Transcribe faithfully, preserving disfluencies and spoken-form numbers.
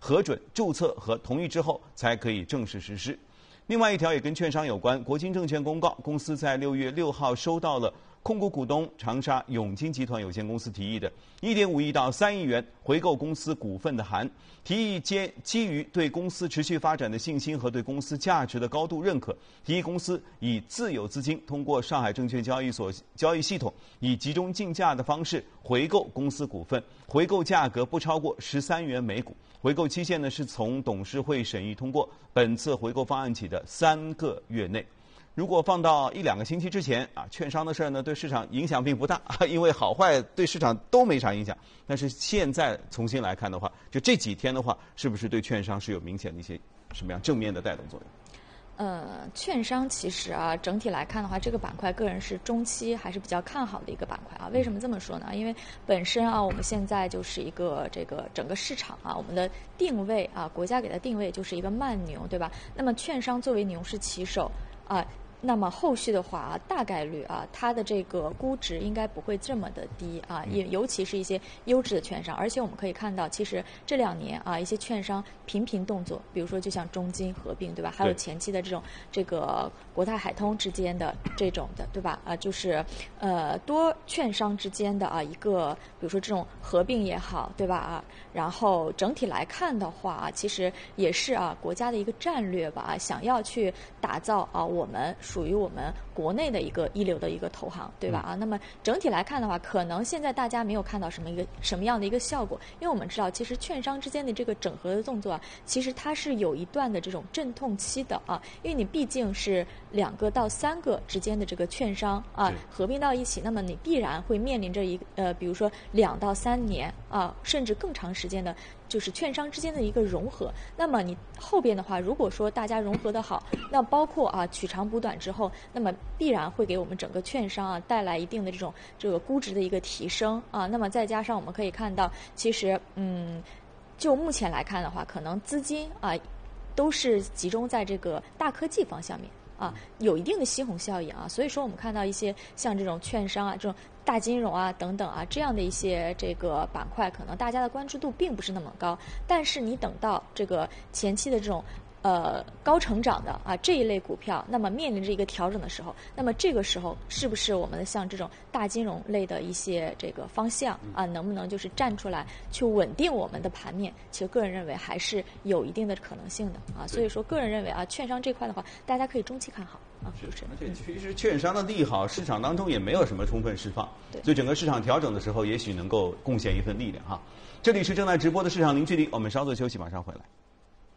核准、注册和同意之后才可以正式实施。另外一条也跟券商有关，国金证券公告，公司在六月六号收到了控股股东长沙永金集团有限公司提议的一点五亿到三亿元回购公司股份的函，提议基基于对公司持续发展的信心和对公司价值的高度认可，提议公司以自有资金通过上海证券交易所交易系统以集中竞价的方式回购公司股份，回购价格不超过十三元每股，回购期限呢是从董事会审议通过本次回购方案起的三个月内。如果放到一两个星期之前啊，券商的事儿呢对市场影响并不大，因为好坏对市场都没啥影响。但是现在重新来看的话，就这几天的话，是不是对券商是有明显的一些什么样正面的带动作用？ 呃，券商其实啊，整体来看的话，这个板块个人是中期还是比较看好的一个板块啊。为什么这么说呢？因为本身啊，我们现在就是一个这个整个市场啊，我们的定位啊，国家给的定位就是一个慢牛，对吧？那么券商作为牛市旗手啊。那么后续的话，大概率啊，它的这个估值应该不会这么的低啊，也尤其是一些优质的券商。而且我们可以看到，其实这两年啊，一些券商频频动作，比如说就像中金合并，对吧？还有前期的这种这个国泰海通之间的这种的，对吧？啊，就是呃多券商之间的啊一个，比如说这种合并也好，对吧？啊，然后整体来看的话啊，其实也是啊国家的一个战略吧，啊，想要去打造啊我们。属于我们国内的一个一流的一个投行，对吧？啊，那么整体来看的话，可能现在大家没有看到什么一个什么样的一个效果，因为我们知道，其实券商之间的这个整合的动作啊，其实它是有一段的这种阵痛期的啊，因为你毕竟是两个到三个之间的这个券商啊合并到一起，那么你必然会面临着一个呃，比如说两到三年啊，甚至更长时间的。就是券商之间的一个融合，那么你后边的话，如果说大家融合的好，那包括啊取长补短之后，那么必然会给我们整个券商啊带来一定的这种这个估值的一个提升啊。那么再加上我们可以看到，其实嗯，就目前来看的话，可能资金啊都是集中在这个大科技方向面。啊，有一定的吸红效应啊，所以说我们看到一些像这种券商啊、这种大金融啊等等啊这样的一些这个板块，可能大家的关注度并不是那么高，但是你等到这个前期的这种呃高成长的啊这一类股票，那么面临着一个调整的时候，那么这个时候是不是我们的像这种大金融类的一些这个方向啊，能不能就是站出来去稳定我们的盘面？其实个人认为还是有一定的可能性的啊，所以说个人认为啊，券商这块的话，大家可以中期看好。啊， 是，而且其实券商的利好，市场当中也没有什么充分释放，所以整个市场调整的时候，也许能够贡献一份力量哈。这里是正在直播的市场零距离，我们稍作休息，马上回来。